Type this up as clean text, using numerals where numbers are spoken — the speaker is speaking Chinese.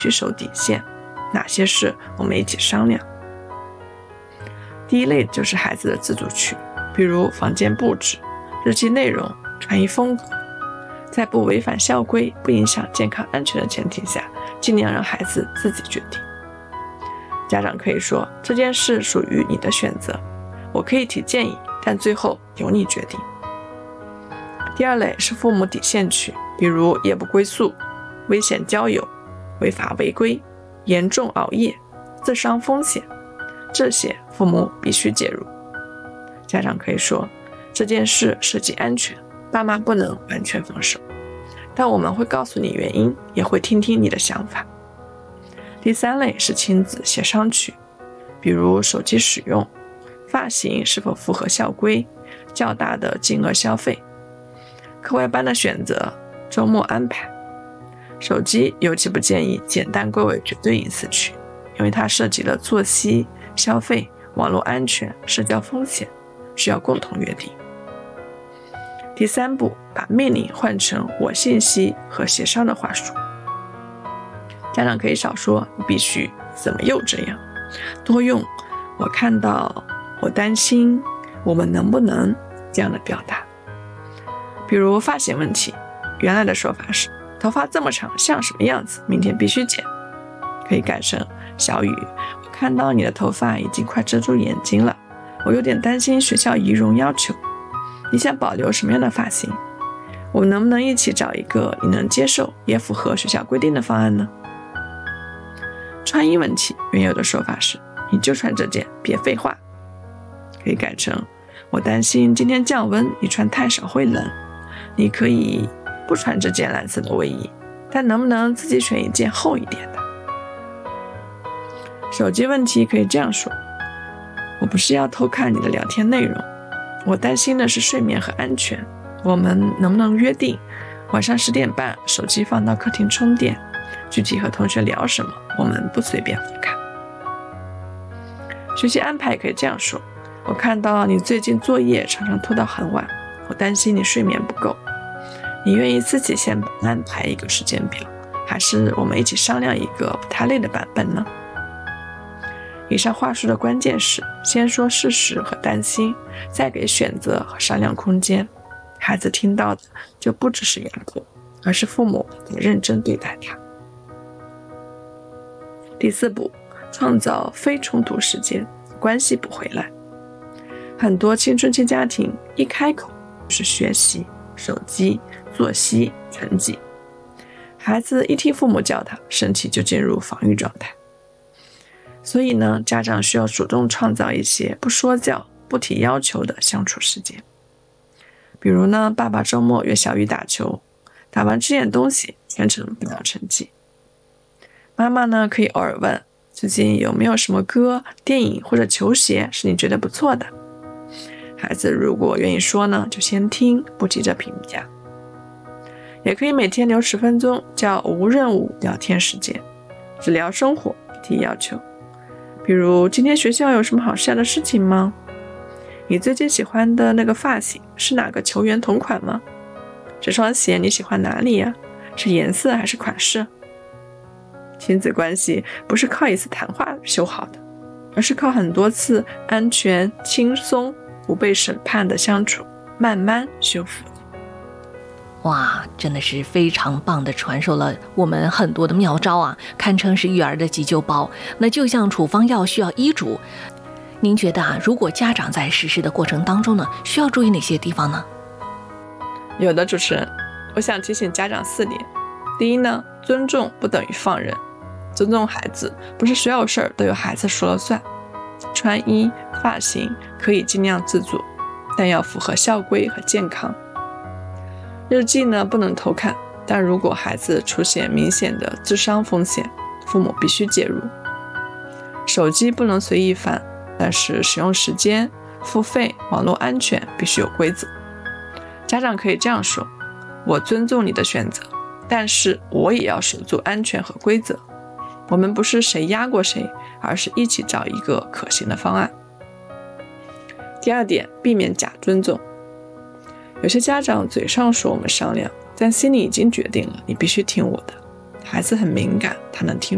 须守底线，哪些事我们一起商量。第一类就是孩子的自主权，比如房间布置、日记内容、穿衣风格，在不违反校规、不影响健康安全的前提下，尽量让孩子自己决定。家长可以说，这件事属于你的选择，我可以提建议，但最后由你决定。第二类是父母底线区，比如夜不归宿、危险交友、违法违规、严重熬夜、自伤风险，这些父母必须介入。家长可以说，这件事涉及安全，爸妈不能完全放手，但我们会告诉你原因，也会听听你的想法。第三类是亲子协商区，比如手机使用、发型是否符合校规、较大的金额消费、课外班的选择、周末安排。手机尤其不建议简单归为绝对隐私区，因为它涉及了作息、消费、网络安全、社交风险，需要共同约定。第三步，把命令换成我信息和协商的话术。家长可以少说你必须怎么又这样，多用我看到、我担心、我们能不能这样的表达。比如发型问题，原来的说法是头发这么长像什么样子，明天必须剪，可以改成小雨，我看到你的头发已经快遮住眼睛了，我有点担心学校仪容要求，你想保留什么样的发型？我们能不能一起找一个你能接受也符合学校规定的方案呢？穿衣问题，原有的说法是你就穿这件，别废话，可以改成我担心今天降温，你穿太少会冷，你可以不穿这件蓝色的卫衣，但能不能自己选一件厚一点的？手机问题可以这样说，我不是要偷看你的聊天内容，我担心的是睡眠和安全，我们能不能约定晚上10点半手机放到客厅充电，具体和同学聊什么我们不随便复看。学习安排也可以这样说，我看到你最近作业常常拖到很晚，我担心你睡眠不够，你愿意自己先安排一个时间表，还是我们一起商量一个不太累的版本呢？以上话术的关键是先说事实和担心，再给选择和商量空间。孩子听到的就不只是压迫，而是父母在认真对待他。第四步，创造非冲突时间，关系不回来。很多青春期家庭一开口就是学习、手机、作息、成绩，孩子一听父母叫他，身体就进入防御状态。所以呢，家长需要主动创造一些不说教、不提要求的相处时间。比如呢，爸爸周末约小雨打球，打完吃点东西，全程不聊成绩。妈妈呢，可以偶尔问，最近有没有什么歌、电影或者球鞋是你觉得不错的？孩子如果愿意说呢，就先听，不急着评价。也可以每天留10分钟，叫无任务聊天时间，只聊生活，不提要求。比如今天学校有什么好笑的事情吗？你最近喜欢的那个发型是哪个球员同款吗？这双鞋你喜欢哪里呀？是颜色还是款式？亲子关系不是靠一次谈话修好的，而是靠很多次安全、轻松、不被审判的相处慢慢修复。 哇，真的是非常棒的传授了我们很多的妙招啊，堪称是育儿的急救包。那就像处方药需要医嘱，您觉得如果家长在实施的过程当中呢，需要注意哪些地方呢？ 有的，主持人，我想提醒家长4点。第一呢，尊重不等于放任，尊重孩子不是所有事儿都由孩子说了算。穿衣、发型可以尽量自主，但要符合校规和健康。日记呢，不能偷看，但如果孩子出现明显的自伤风险，父母必须介入。手机不能随意翻，但是使用时间、付费、网络安全必须有规则。家长可以这样说，我尊重你的选择，但是我也要守住安全和规则。我们不是谁压过谁，而是一起找一个可行的方案。第二点，避免假尊重。有些家长嘴上说我们商量，但心里已经决定了，你必须听我的。孩子很敏感，他能听